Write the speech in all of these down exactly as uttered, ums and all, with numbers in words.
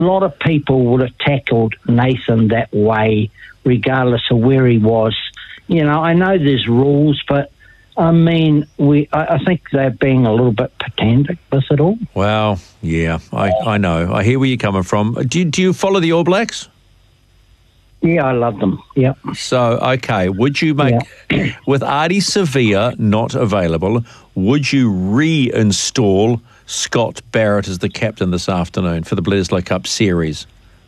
a lot of people would have tackled Nathan that way, regardless of where he was. You know, I know there's rules, but I mean, we. I, I think they're being a little bit pedantic with it all. Well, yeah, I, I know. I hear where you're coming from. Do you, do you follow the All Blacks? Yeah, I love them. Yeah. So, okay, would you make, yeah. with Ardie Savea not available, would you reinstall Scott Barrett as the captain this afternoon for the Bledisloe Cup Series?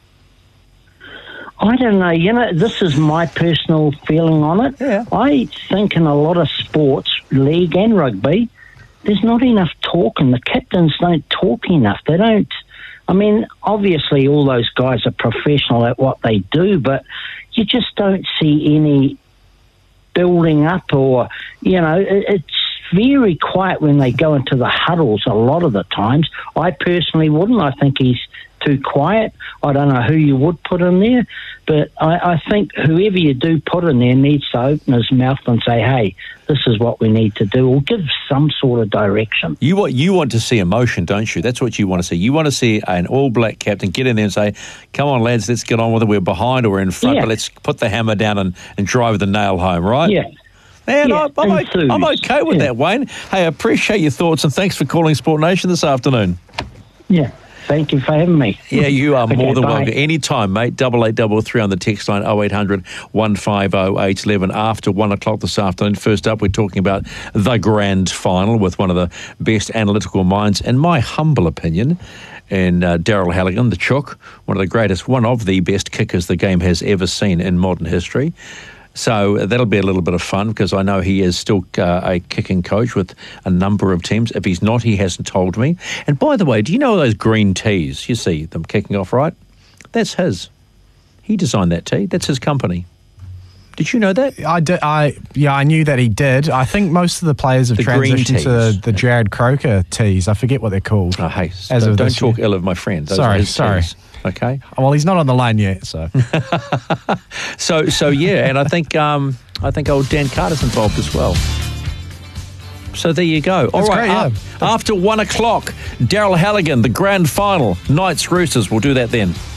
I don't know. You know, this is my personal feeling on it. Yeah. I think in a lot of sports, league and rugby, there's not enough talking. The captains don't talk enough. They don't. I mean, obviously all those guys are professional at what they do, but you just don't see any building up or, you know, it, it's very quiet when they go into the huddles a lot of the times. I personally wouldn't. I think he's too quiet. I don't know who you would put in there, but I, I think whoever you do put in there needs to open his mouth and say, hey, this is what we need to do, or give some sort of direction. You want, you want to see emotion, don't you? That's what you want to see. You want to see an all-black captain get in there and say, come on, lads, let's get on with it. We're behind or we're in front, yeah. but let's put the hammer down and, and drive the nail home, right? Yeah. Man, yeah, I'm, I'm, okay, I'm okay with yeah. that, Wayne. Hey, I appreciate your thoughts and thanks for calling Sport Nation this afternoon. Yeah. Thank you for having me. Yeah, you are okay, more than bye. welcome. Anytime, mate. Double eight double three on the text line, oh eight hundred, one five oh, eight one one. After one o'clock this afternoon. First up, we're talking about the grand final with one of the best analytical minds, in my humble opinion, and uh, Daryl Halligan, the Chook, one of the greatest, one of the best kickers the game has ever seen in modern history. So that'll be a little bit of fun because I know he is still uh, a kicking coach with a number of teams. If he's not, he hasn't told me. And by the way, do you know those green tees? You see them kicking off, right? That's his. He designed that tee. That's his company. Did you know that? I did. I yeah, I knew that he did. I think most of the players have the transitioned to the Jared Croker tees. I forget what they're called. Oh, hey, As don't, don't talk year. ill of my friend. Those sorry, sorry. Tees. Okay. Well, he's not on the line yet, so. so, so yeah, and I think um, I think old Dan Carter's involved as well. So there you go. All That's right. Great, yeah. uh, after one o'clock, Daryl Halligan, the grand final, Knights Roosters. We'll do that then.